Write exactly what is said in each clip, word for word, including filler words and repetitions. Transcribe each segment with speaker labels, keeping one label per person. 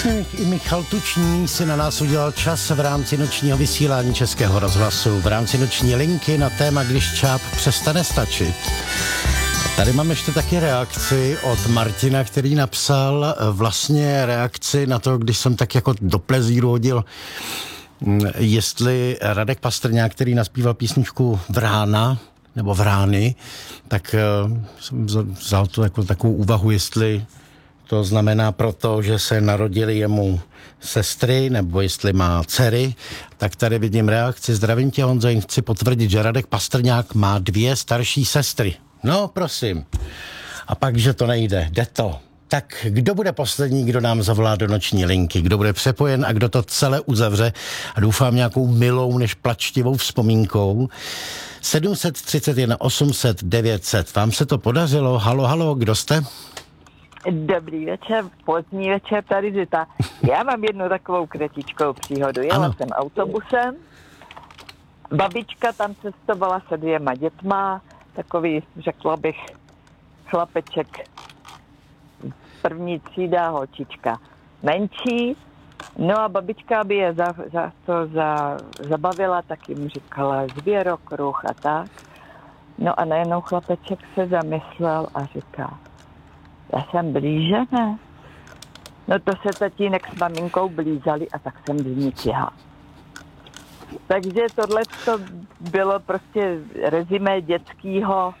Speaker 1: I Michal Tučný si na nás udělal čas v rámci nočního vysílání Českého rozhlasu, v rámci noční linky na téma Když čáp přestane stačit. Tady mám ještě taky reakci od Martina, který napsal vlastně reakci na to, když jsem tak jako do plezíru hodil, jestli Radek Pastrňák, který naspíval písničku Vrána, nebo Vrány, tak jsem vzal to jako takovou úvahu, jestli to znamená proto, že se narodily jemu sestry, nebo jestli má dcery, tak tady vidím reakci. Zdravím tě, Honzo, jen chci potvrdit, že Radek Pastrňák má dvě starší sestry. No, prosím. A pak, že to nejde. Jde to. Tak kdo bude poslední, kdo nám zavolá do noční linky? Kdo bude přepojen a kdo to celé uzavře? A doufám nějakou milou než plačtivou vzpomínkou. sedm set třicet jedna osm set devět set. Vám se to podařilo? Halo, halo, kdo jste?
Speaker 2: Dobrý večer, pozdní večer, tady Zita. Já mám jednu takovou kratičkou příhodu. Jela ano. jsem autobusem, babička tam cestovala se dvěma dětma, takový, řekla bych, chlapeček, první třída, holčička menší. No a babička by je za, za to za, zabavila, tak jim říkala zvěrokruh a tak. No a najednou chlapeček se zamyslel a říká, já jsem blíže, ne? No to se tatínek s maminkou blízali a tak jsem do nich jela. Takže tohle to bylo prostě rezimé dětskýho,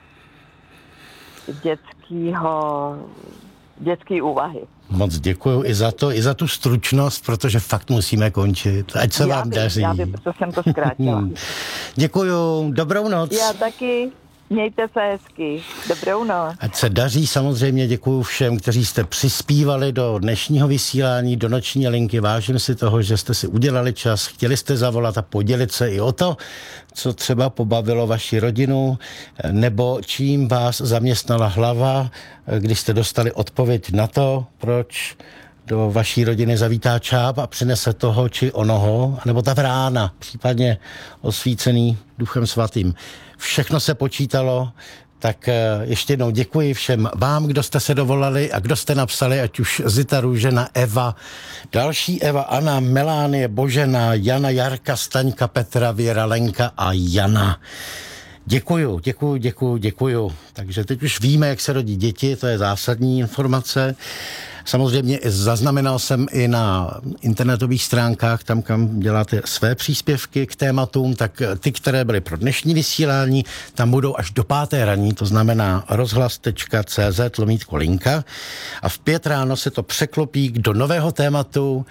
Speaker 2: dětskýho, dětský úvahy.
Speaker 1: Moc děkuju i za to, i za tu stručnost, protože fakt musíme končit. Ať se já vám by, daří.
Speaker 2: Já by, proto jsem to zkrátila.
Speaker 1: Děkuju, dobrou noc.
Speaker 2: Já taky. Mějte se hezky. Dobrou noc.
Speaker 1: Ať se daří, samozřejmě děkuju všem, kteří jste přispívali do dnešního vysílání, do noční linky. Vážím si toho, že jste si udělali čas, chtěli jste zavolat a podělit se i o to, co třeba pobavilo vaši rodinu, nebo čím vás zaměstnala hlava, když jste dostali odpověď na to, proč do vaší rodiny zavítá čáp a přinese toho či onoho, nebo ta vrána, případně osvícený Duchem svatým. Všechno se počítalo, tak ještě jednou děkuji všem vám, kdo jste se dovolali a kdo jste napsali, ať už Zita Růžena, Eva, další Eva, Anna, Melánie, Božena, Jana, Jarka, Staňka, Petra, Věra, Lenka a Jana. Děkuju, děkuju, děkuju, děkuju. Takže teď už víme, jak se rodí děti, to je zásadní informace. Samozřejmě zaznamenal jsem i na internetových stránkách, tam, kam děláte své příspěvky k tématům, tak ty, které byly pro dnešní vysílání, tam budou až do páté raní, to znamená rozhlas tečka cé zet lomítko linka a v pět ráno se to překlopí do nového tématu,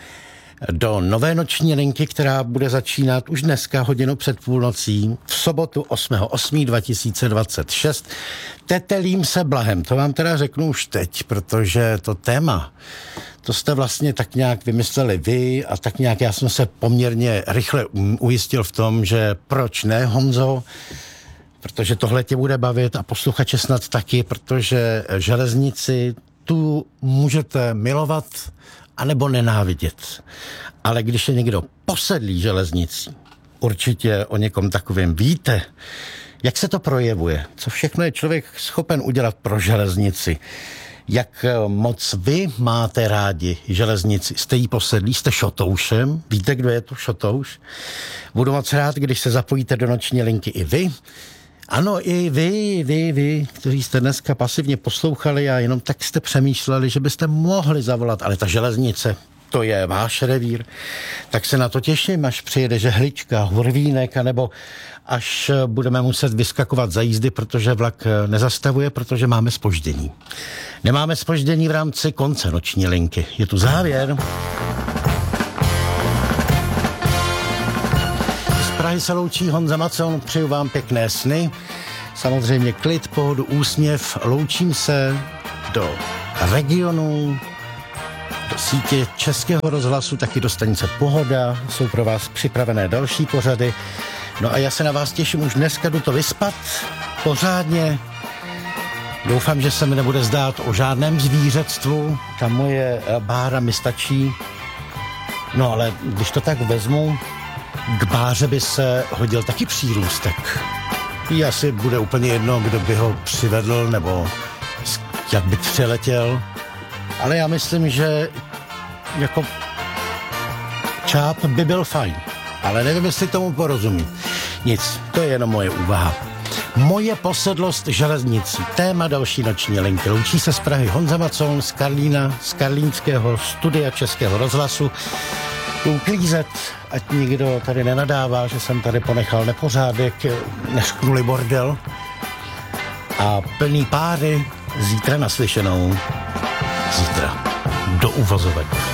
Speaker 1: do nové noční linky, která bude začínat už dneska hodinu před půlnocí v sobotu osmého osmého dva tisíce dvacet šest. Tetelím se blahem, to vám teda řeknu už teď, protože to téma, to jste vlastně tak nějak vymysleli vy a tak nějak já jsem se poměrně rychle ujistil v tom, že proč ne, Honzo, protože tohle tě bude bavit a posluchače snad taky, protože železnici tu můžete milovat anebo nenávidět. Ale když je někdo posedlý železnicí, určitě o někom takovém víte, jak se to projevuje, co všechno je člověk schopen udělat pro železnici, jak moc vy máte rádi železnici, jste jí posedlí, jste šotoušem, víte, kdo je to šotouš? Budu moc rád, když se zapojíte do noční linky i vy. Ano, i vy, vy, vy, kteří jste dneska pasivně poslouchali a jenom tak jste přemýšleli, že byste mohli zavolat, ale ta železnice, to je váš revír, tak se na to těším, až přijede žehlička, hurvínek, anebo až budeme muset vyskakovat za jízdy, protože vlak nezastavuje, protože máme zpoždění. Nemáme zpoždění v rámci konce noční linky. Je tu závěr. Prahy se loučí Honza Macon, přeju vám pěkné sny, samozřejmě klid, pohodu, úsměv, loučím se do regionu, do sítě Českého rozhlasu, taky do stanice Pohoda, jsou pro vás připravené další pořady, no a já se na vás těším, už dneska jdu to vyspat pořádně, doufám, že se mi nebude zdát o žádném zvířectvu, ta moje bára mi stačí, no ale když to tak vezmu, k báře by se hodil taky přírůstek. Jí asi bude úplně jedno, kdo by ho přivedl, nebo jak by přiletěl. Ale já myslím, že jako čáp by byl fajn, ale nevím, jestli tomu porozumím. Nic, to je jenom moje úvaha. Moje posedlost železnicí. Téma další noční linky. Loučí se z Prahy Honza Macon, z Karlína, z karlínského studia Českého rozhlasu. Uklízet, ať nikdo tady nenadává, že jsem tady ponechal nepořádek, než kvůli bordel. A plný páry, zítra naslyšenou. Zítra. Do uvozovek.